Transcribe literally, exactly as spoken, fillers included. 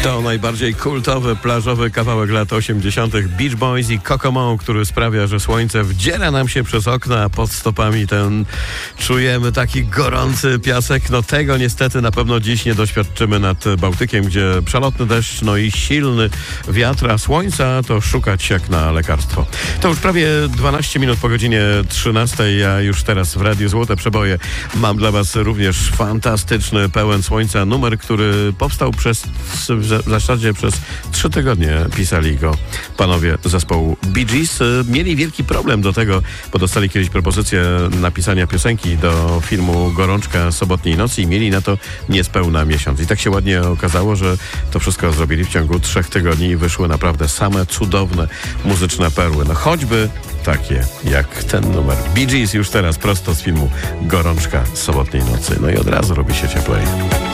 To najbardziej kultowy, plażowy kawałek lat osiemdziesiątych. Beach Boys i Kokomo, który sprawia, że słońce wdziera nam się przez okna, a pod stopami ten czujemy taki gorący piasek. No tego niestety na pewno dziś nie doświadczymy nad Bałtykiem, gdzie przelotny deszcz, no i silny wiatr, a słońca to szukać jak na lekarstwo. To już prawie dwanaście minut po godzinie trzynastej. Ja już teraz w Radiu Złote Przeboje mam dla was również fantastyczny, pełen słońca numer, który powstał przez w zasadzie przez trzy tygodnie pisali go panowie zespołu Bee Gees. Mieli wielki problem do tego, bo dostali kiedyś propozycję napisania piosenki do filmu Gorączka sobotniej nocy i mieli na to niespełna miesiąc. I tak się ładnie okazało, że to wszystko zrobili w ciągu trzech tygodni i wyszły naprawdę same cudowne muzyczne perły. No choćby takie jak ten numer. Bee Gees już teraz prosto z filmu Gorączka sobotniej nocy. No i od razu robi się cieplej.